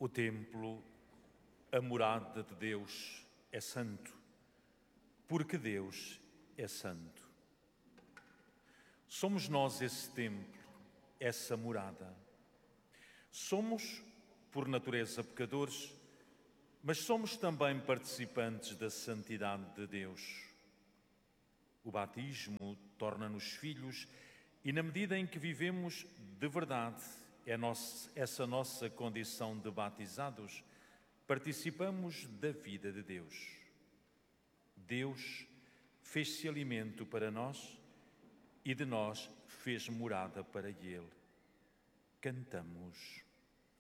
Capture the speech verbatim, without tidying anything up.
O templo, a morada de Deus, é santo, porque Deus é santo. Somos nós esse templo, essa morada. Somos, por natureza, pecadores, mas somos também participantes da santidade de Deus. O batismo torna-nos filhos e, na medida em que vivemos de verdade é nossa, essa nossa condição de batizados, participamos da vida de Deus. Deus fez-se alimento para nós e de nós fez morada para Ele. Cantamos.